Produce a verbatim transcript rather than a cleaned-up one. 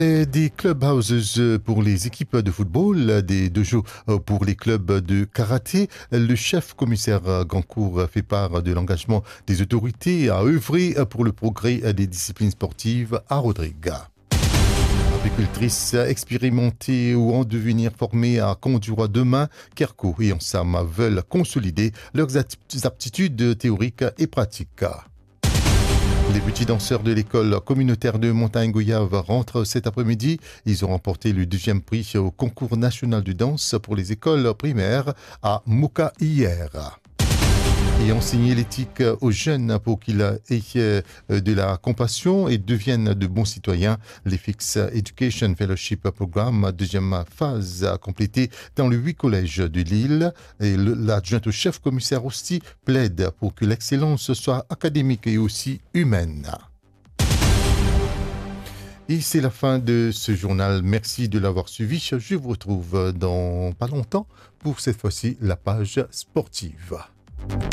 Et des clubhouses pour les équipes de football, des dojos pour les clubs de karaté. Le chef commissaire Gancourt fait part de l'engagement des autorités à œuvrer pour le progrès des disciplines sportives à Rodrigue. Agricultrices expérimentées ou en devenir formées à conduire demain, Kerko et Ensam veulent consolider leurs aptitudes théoriques et pratiques. Les petits danseurs de l'école communautaire de Montagne-Goyave rentrent cet après-midi. Ils ont remporté le deuxième prix au concours national de danse pour les écoles primaires à Mouka hier. Et enseigner l'éthique aux jeunes pour qu'ils aient de la compassion et deviennent de bons citoyens. Les Fix Education Fellowship Programme, deuxième phase à compléter dans les huit collèges de l'île. Et l'adjoint au chef commissaire aussi plaide pour que l'excellence soit académique et aussi humaine. Et c'est la fin de ce journal. Merci de l'avoir suivi. Je vous retrouve dans pas longtemps pour cette fois-ci la page sportive.